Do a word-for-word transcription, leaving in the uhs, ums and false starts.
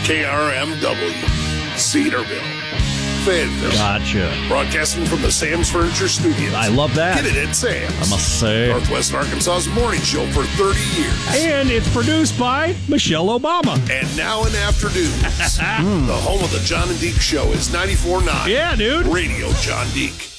K R M W, Cedarville, Fayetteville. Gotcha. Broadcasting from the Sam's Furniture Studios. I love that. Get it at Sam's. I must say. Northwest Arkansas's morning show for thirty years. And it's produced by Michelle Obama. And now in afternoons, the home of the John and Deke Show is ninety-four point nine. Yeah, dude. Radio John Deke.